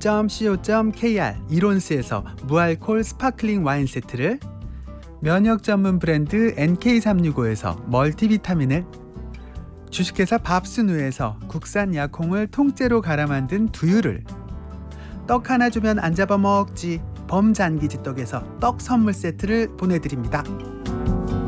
뷰티.co.kr 이론스에서 무알콜 스파클링 와인 세트를, 면역 전문 브랜드 NK365에서 멀티비타민을, 주식회사 밥순우에서 국산 약콩을 통째로 갈아 만든 두유를, 떡 하나 주면 안 잡아먹지 범잔기지 떡에서 떡 선물 세트를 보내드립니다.